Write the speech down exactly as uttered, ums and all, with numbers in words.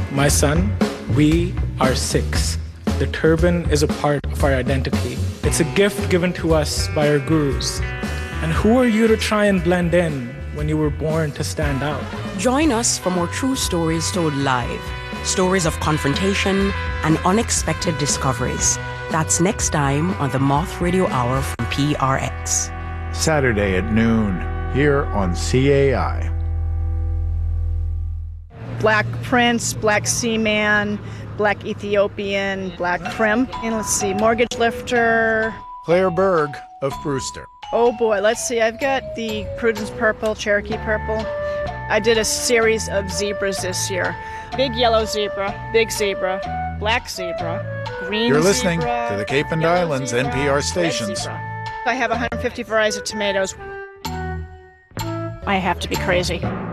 My son, we are Sikhs. The turban is a part of our identity. It's a gift given to us by our gurus. And who are you to try and blend in when you were born to stand out? Join us for more true stories told live. Stories of confrontation and unexpected discoveries. That's next time on the Moth Radio Hour from P R X. Saturday at noon, here on C A I. Black Prince, Black Seaman, Black Ethiopian, Black Krim. And let's see, Mortgage Lifter. Claire Berg of Brewster. Oh boy, let's see. I've got the Prudence Purple, Cherokee Purple. I did a series of zebras this year. Big yellow zebra, big zebra, black zebra, green You're listening zebra, to the Cape and Islands zebra, N P R red stations. zebra. I have one hundred fifty varieties of tomatoes. I have to be crazy.